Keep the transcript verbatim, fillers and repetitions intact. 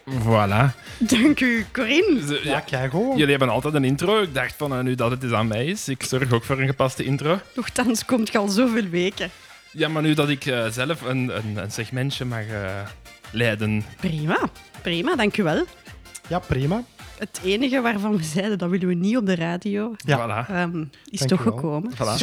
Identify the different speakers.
Speaker 1: Voilà.
Speaker 2: Dank u, Corinne.
Speaker 1: Ze-
Speaker 3: Ja,
Speaker 1: ja,
Speaker 3: kijk gewoon.
Speaker 1: jullie hebben altijd een intro. Ik dacht van, eh, nu dat het eens aan mij is, ik zorg ook voor een gepaste intro.
Speaker 2: Nochtans komt je al zoveel weken.
Speaker 1: Ja, maar nu dat ik eh, zelf een, een, een segmentje mag eh, leiden.
Speaker 2: Prima, prima, dank u wel.
Speaker 3: Ja, prima.
Speaker 2: Het enige waarvan we zeiden, dat willen we niet op de radio,
Speaker 3: Ja.
Speaker 1: Voilà.
Speaker 2: ehm, is
Speaker 3: Dank
Speaker 2: toch
Speaker 3: u wel.
Speaker 2: gekomen.
Speaker 1: Voilà.